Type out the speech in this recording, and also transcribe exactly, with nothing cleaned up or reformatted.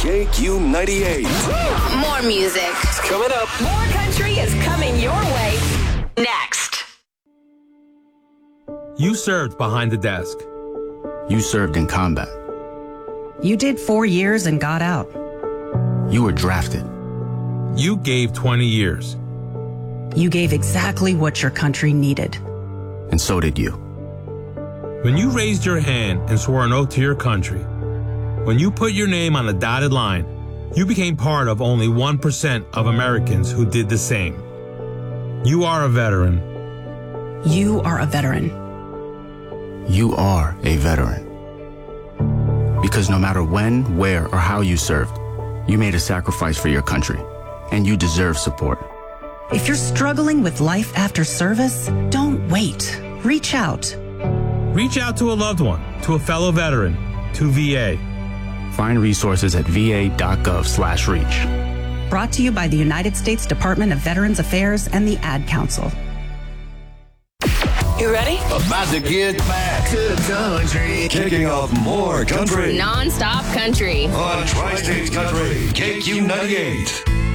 K Q ninety-eight. More music. It's coming up. More country is coming your way next. You served behind the desk. You served in combat. You did four years and got out. You were drafted. You gave twenty years. You gave exactly what your country needed. And so did you. When you raised your hand and swore an oath to your country, when you put your name on a dotted line, you became part of only one percent of Americans who did the same. You are a veteran. You are a veteran. You are a veteran. Because no matter when, where, or how you served, you made a sacrifice for your country, and you deserve support. If you're struggling with life after service, don't wait. Reach out. Reach out to a loved one, to a fellow veteran, to V A. Find resources at va.gov slash reach. Brought to you by the United States Department of Veterans Affairs and the Ad Council. You ready? About to get back to the country. Kicking off more country. Non-stop country. On Tri-States Country, K Q ninety-eight.